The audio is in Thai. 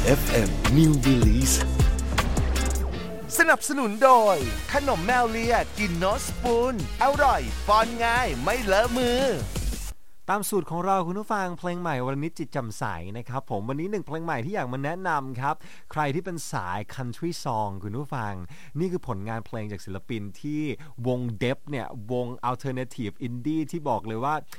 FM New Release สนับสนุนโดยขนมแมวเลียกินโนสปูนอร่อยป้อนง่ายไม่เลอะมือตามสูตรของเราคุณผู้ฟังเพลงใหม่วันนี้จิตแจ่มใสนะครับผมวันนี้1เพลงใหม่ที่อยากมาแนะนำครับใครที่เป็นสาย Country Song คุณผู้ฟังนี่คือผลงานเพลงจากศิลปินที่วงเดฟเนี่ยวง Alternative Indie ที่บอกเลยว่า